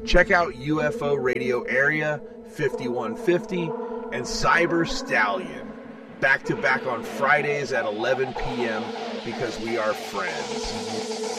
Check out UFO Radio Area 5150 and Cyber Stallion, back to back on Fridays at 11 p.m. because we are friends.